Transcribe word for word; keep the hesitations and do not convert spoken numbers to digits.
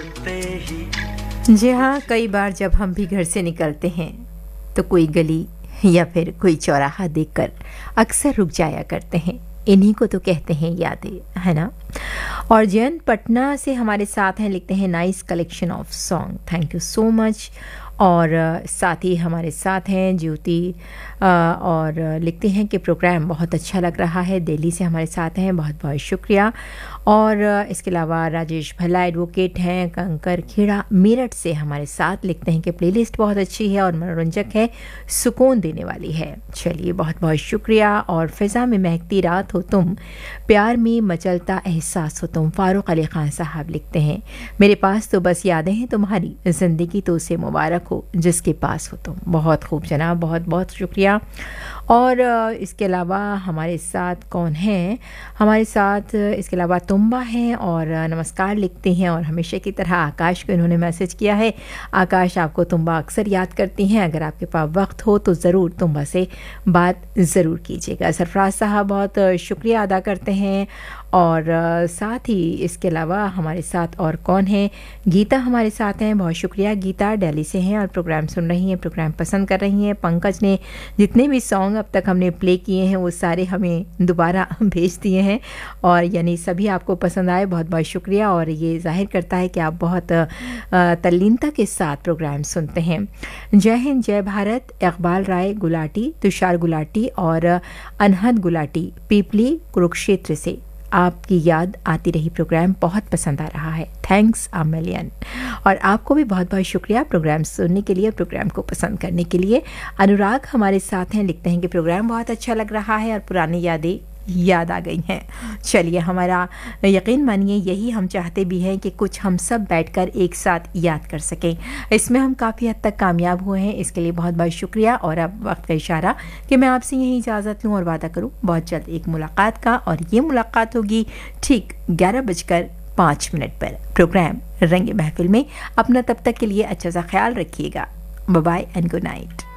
जी हाँ, कई बार जब हम भी घर से निकलते हैं तो कोई गली या फिर कोई चौराहा देखकर अक्सर रुक जाया करते हैं। इन्हीं को तो कहते हैं यादें, है ना। और जयंत पटना से हमारे साथ हैं, लिखते हैं nice collection of song, thank you so much. और साथ ही हमारे साथ हैं ज्योति और लिखते हैं कि प्रोग्राम बहुत अच्छा लग रहा है, दिल्ली से हमारे साथ हैं, बहुत बहुत शुक्रिया। और इसके अलावा राजेश भल्ला एडवोकेट हैं, कंकर खेड़ा मेरठ से हमारे साथ, लिखते हैं कि प्लेलिस्ट बहुत अच्छी है और मनोरंजक है, सुकून देने वाली है। चलिए बहुत बहुत शुक्रिया। और फ़िज़ा में महकती रात हो तुम, प्यार में मचलता एहसास हो तुम, फ़ारूक अली ख़ान साहब लिखते हैं मेरे पास तो बस यादें हैं तुम्हारी, ज़िंदगी तो उसे मुबारक हो जिसके पास हो तुम। बहुत खूब जनाब, बहुत बहुत शुक्रिया। और इसके अलावा हमारे साथ कौन हैं, हमारे साथ इसके अलावा तुम्बा हैं और नमस्कार लिखते हैं। और हमेशा की तरह आकाश को इन्होंने मैसेज किया है। आकाश, आपको तुम्बा अक्सर याद करती हैं, अगर आपके पास वक्त हो तो ज़रूर तुम्बा से बात ज़रूर कीजिएगा। सरफराज साहब बहुत शुक्रिया अदा करते हैं। और साथ ही इसके अलावा हमारे साथ और कौन है, गीता हमारे साथ हैं, बहुत शुक्रिया गीता, दिल्ली से हैं और प्रोग्राम सुन रही हैं, प्रोग्राम पसंद कर रही हैं। पंकज ने जितने भी सॉन्ग अब तक हमने प्ले किए हैं वो सारे हमें दोबारा भेज दिए हैं और यानी सभी आपको पसंद आए, बहुत बहुत शुक्रिया। और ये जाहिर करता है कि आप बहुत तल्लीनता के साथ प्रोग्राम सुनते हैं। जय हिंद, जय भारत। इकबाल राय गुलाटी, तुषार गुलाटी और अनहद गुलाटी पीपली कुरुक्षेत्र से आपकी याद आती रही, प्रोग्राम बहुत पसंद आ रहा है, थैंक्स अ मिलियन। और आपको भी बहुत बहुत शुक्रिया प्रोग्राम सुनने के लिए, प्रोग्राम को पसंद करने के लिए। अनुराग हमारे साथ हैं, लिखते हैं कि प्रोग्राम बहुत अच्छा लग रहा है और पुरानी यादें याद आ गई हैं। चलिए, हमारा यकीन मानिए यही हम चाहते भी हैं कि कुछ हम सब बैठकर एक साथ याद कर सकें। इसमें हम काफ़ी हद तक कामयाब हुए हैं, इसके लिए बहुत बहुत शुक्रिया। और अब वक्त का इशारा कि मैं आपसे यही इजाज़त लूँ और वादा करूँ बहुत जल्द एक मुलाकात का, और ये मुलाकात होगी ठीक ग्यारह बजकर पाँच मिनट पर प्रोग्राम रंग महफिल में। अपना तब तक के लिए अच्छा सा ख्याल रखिएगा। Bye bye and good night.